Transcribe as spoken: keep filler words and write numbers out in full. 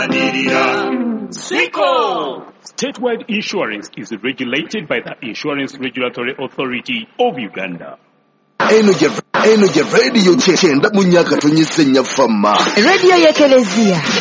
Siko! Statewide insurance is regulated by the Insurance Regulatory Authority of Uganda. Eno je radio chenda munyaka tunyise nyafama. Radio ya Kelezia.